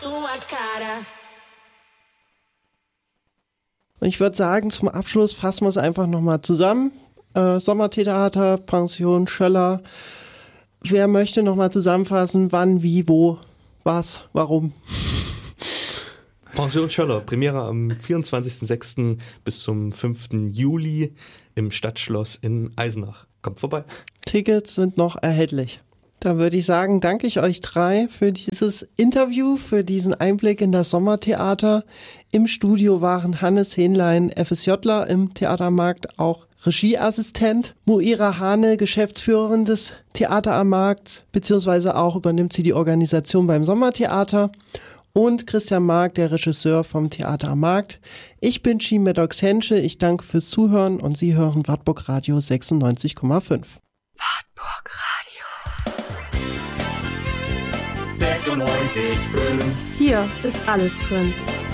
Und ich würde sagen, zum Abschluss fassen wir es einfach nochmal zusammen. Sommertheater, Pension Schöller. Wer möchte nochmal zusammenfassen, wann, wie, wo, was, warum? Pension Schöller, Premiere am 24.06. bis zum 5. Juli im Stadtschloss in Eisenach. Kommt vorbei. Tickets sind noch erhältlich. Da würde ich sagen, danke ich euch drei für dieses Interview, für diesen Einblick in das Sommertheater. Im Studio waren Hannes Hähnlein, FSJler im Theater am Markt, auch Regieassistent. Moira Hane, Geschäftsführerin des Theater am Markt, beziehungsweise auch übernimmt sie die Organisation beim Sommertheater. Und Christian Mark, der Regisseur vom Theater am Markt. Ich bin Chi Maddox-Hensche, ich danke fürs Zuhören und Sie hören Wartburg Radio 96,5. Wartburg Radio 96,5. Hier ist alles drin.